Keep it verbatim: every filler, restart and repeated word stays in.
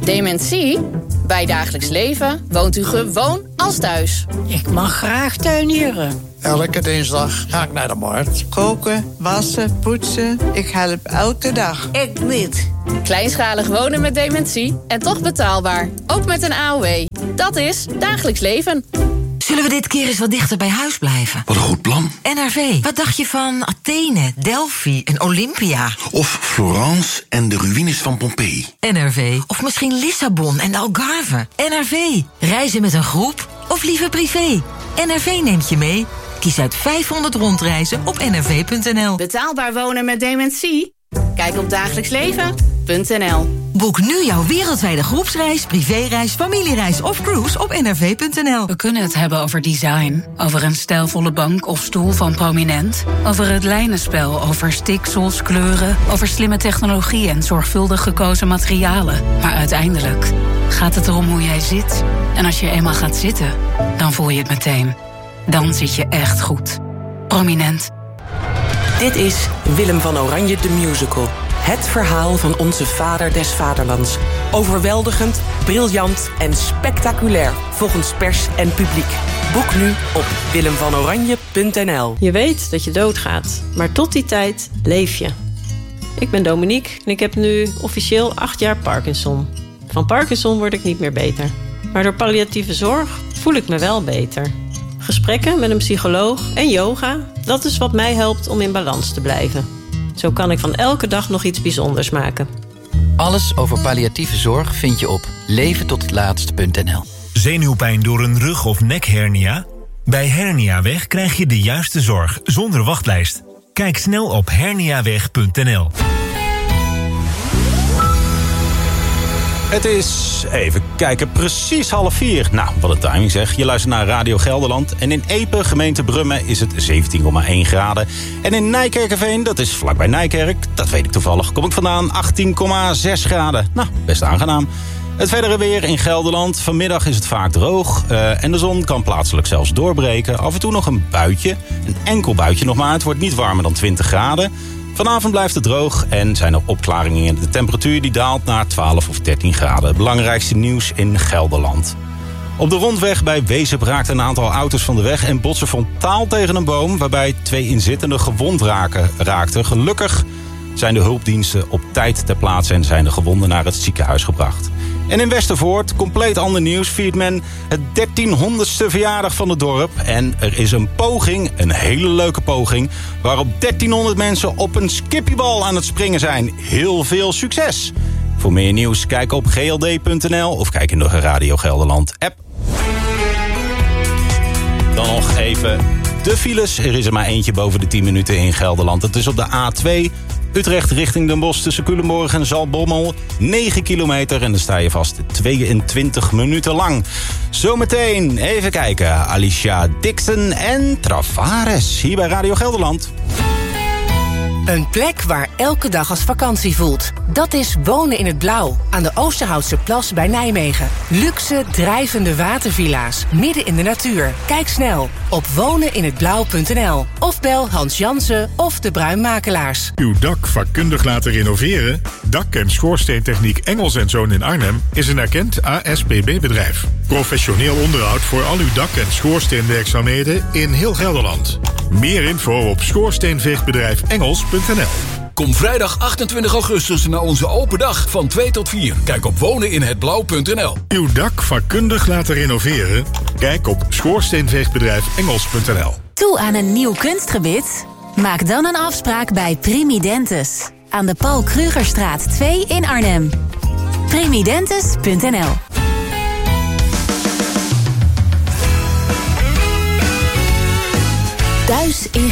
Dementie? Bij Dagelijks Leven woont u gewoon als thuis. Ik mag graag tuinieren. Elke dinsdag ga ik naar de markt. Koken, wassen, poetsen. Ik help elke dag. Ik niet. Kleinschalig wonen met dementie en toch betaalbaar. Ook met een A O W. Dat is Dagelijks Leven. Zullen we dit keer eens wat dichter bij huis blijven? Wat een goed plan. N R V, wat dacht je van Athene, Delphi en Olympia? Of Florence en de ruïnes van Pompeii. N R V, of misschien Lissabon en de Algarve. N R V, reizen met een groep of liever privé? N R V neemt je mee. Kies uit vijfhonderd rondreizen op n r v punt n l. Betaalbaar wonen met dementie? Kijk op dagelijksleven punt n l. Boek nu jouw wereldwijde groepsreis, privéreis, familiereis of cruise op n r v punt n l. We kunnen het hebben over design, over een stijlvolle bank of stoel van Prominent, over het lijnenspel, over stiksels, kleuren, over slimme technologie en zorgvuldig gekozen materialen. Maar uiteindelijk gaat het erom hoe jij zit. En als je eenmaal gaat zitten, dan voel je het meteen. Dan zit je echt goed. Prominent. Dit is Willem van Oranje de Musical. Het verhaal van onze vader des vaderlands. Overweldigend, briljant en spectaculair volgens pers en publiek. Boek nu op willem van oranje punt n l. Je weet dat je doodgaat, maar tot die tijd leef je. Ik ben Dominique en ik heb nu officieel acht jaar Parkinson. Van Parkinson word ik niet meer beter. Maar door palliatieve zorg voel ik me wel beter. Gesprekken met een psycholoog en yoga, dat is wat mij helpt om in balans te blijven. Zo kan ik van elke dag nog iets bijzonders maken. Alles over palliatieve zorg vind je op leven tot het laatste punt n l. Zenuwpijn door een rug- of nekhernia? Bij Herniaweg krijg je de juiste zorg zonder wachtlijst. Kijk snel op herniaweg punt n l. Het is, even kijken, precies half vier. Nou, wat een timing zeg. Je luistert naar Radio Gelderland. En in Epe, gemeente Brummen, is het zeventien komma één graden. En in Nijkerkerveen, dat is vlakbij Nijkerk, dat weet ik toevallig, kom ik vandaan, achttien komma zes graden. Nou, best aangenaam. Het verdere weer in Gelderland. Vanmiddag is het vaak droog. Uh, en de zon kan plaatselijk zelfs doorbreken. Af en toe nog een buitje. Een enkel buitje nog maar. Het wordt niet warmer dan twintig graden. Vanavond blijft het droog en zijn er opklaringen in de temperatuur die daalt naar twaalf of dertien graden. Het belangrijkste nieuws in Gelderland. Op de rondweg bij Wezep raakten een aantal auto's van de weg en botsen frontaal tegen een boom, waarbij twee inzittenden gewond raken, raakten. Gelukkig zijn de hulpdiensten op tijd ter plaatse en zijn de gewonden naar het ziekenhuis gebracht. En in Westervoort, compleet ander nieuws, viert men het dertienhonderdste verjaardag van het dorp. En er is een poging, een hele leuke poging, waarop dertienhonderd mensen op een skippiebal aan het springen zijn. Heel veel succes! Voor meer nieuws, kijk op g l d punt n l of kijk in de Radio Gelderland app. Dan nog even de files. Er is er maar eentje boven de tien minuten in Gelderland. Het is op de A twee... Utrecht richting Den Bosch tussen Culemborg en Zaltbommel. negen kilometer en dan sta je vast tweeëntwintig minuten lang. Zometeen even kijken. Alicia Dixon en Travares hier bij Radio Gelderland. Een plek waar elke dag als vakantie voelt. Dat is Wonen in het Blauw, aan de Oosterhoutse Plas bij Nijmegen. Luxe, drijvende watervilla's, midden in de natuur. Kijk snel op wonen in het blauw punt n l of bel Hans Jansen of de Bruinmakelaars. Uw dak vakkundig laten renoveren? Dak- en schoorsteentechniek Engels en Zoon in Arnhem is een erkend A S P B-bedrijf. Professioneel onderhoud voor al uw dak- en schoorsteenwerkzaamheden in heel Gelderland. Meer info op schoorsteenveegbedrijf Engels punt n l. Kom vrijdag achtentwintig augustus naar onze open dag van twee tot vier. Kijk op wonen in het blauw punt n l. Uw dak vakkundig laten renoveren? Kijk op schoorsteenveegbedrijf Engels punt n l. Toe aan een nieuw kunstgebit? Maak dan een afspraak bij Primidentis. Aan de Paul Krugerstraat twee in Arnhem. Primidentis punt n l